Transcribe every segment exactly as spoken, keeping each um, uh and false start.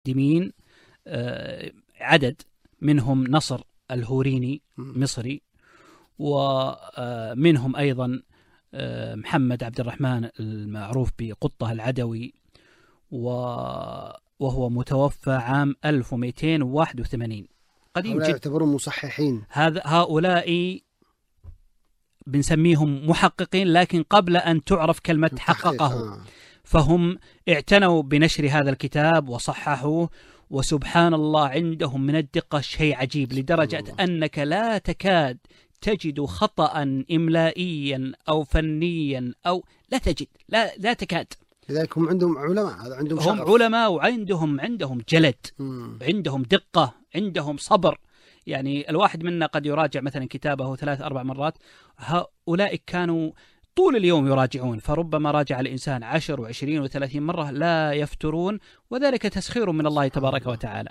متقدمين عدد منهم نصر الهوريني مصري، ومنهم أيضا محمد عبد الرحمن المعروف بقطة العدوي، وهو متوفى عام ألف ومئتين وواحد وثمانين، قديم جدا. يعتبرون مصححين. هذا هؤلاء بنسميهم محققين، لكن قبل أن تعرف كلمة حققه، آه. فهم اعتنوا بنشر هذا الكتاب وصححوه، وسبحان الله عندهم من الدقة شيء عجيب، لدرجة أنك لا تكاد تجد خطأ إملائيا أو فنيا أو لا تجد، لا لا تكاد. لذلك هم عندهم علماء، عندهم هم شغف. علماء وعندهم عندهم جلد، مم. عندهم دقة، عندهم صبر. يعني الواحد منا قد يراجع مثلا كتابه ثلاث أربع مرات، هؤلاء كانوا طول اليوم يراجعون، فربما راجع الإنسان عشر وعشرين وثلاثين مرة لا يفترون، وذلك تسخير من الله تبارك وتعالى.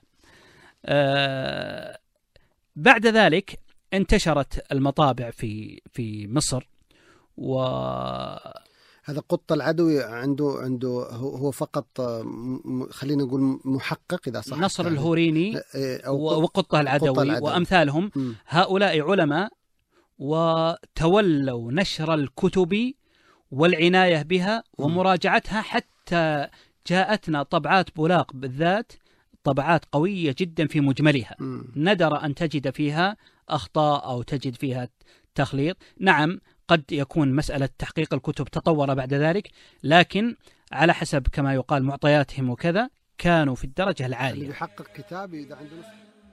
آه بعد ذلك انتشرت المطابع في في مصر، و هذا قط العدوي عنده عنده هو فقط خلينا نقول محقق إذا صح، نصر الهوريني أو وقطة العدوي, العدوي وأمثالهم. م. هؤلاء علماء وتولوا نشر الكتب والعناية بها ومراجعتها، حتى جاءتنا طبعات بولاق بالذات طبعات قوية جدا في مجملها، م. ندر أن تجد فيها أخطاء أو تجد فيها تخليط. نعم قد يكون مسألة تحقيق الكتب تطور بعد ذلك، لكن على حسب كما يقال معطياتهم وكذا كانوا في الدرجة العالية. اللي بيحقق كتاب إذا عنده